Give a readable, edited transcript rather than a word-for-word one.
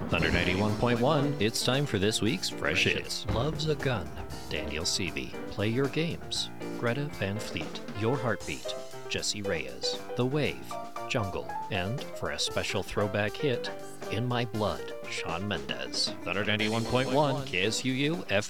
Thunder 91.1, it's time for this week's Fresh Hits. Loves a Gun, Daniel Seavey. Play Your Games, Greta Van Fleet. Your Heartbeat, Jesse Reyes. The Wave, Jungle. And for a special throwback hit, In My Blood, Shawn Mendes. Thunder 91.1, KSUU, FM.